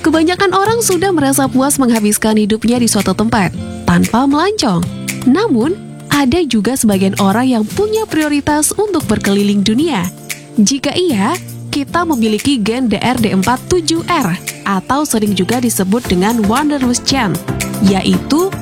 Kebanyakan orang sudah merasa puas menghabiskan hidupnya di suatu tempat tanpa melancong. Namun, ada juga sebagian orang yang punya prioritas untuk berkeliling dunia. Jika iya, kita memiliki gen DRD47R atau sering juga disebut dengan Wanderlust Gen, yaitu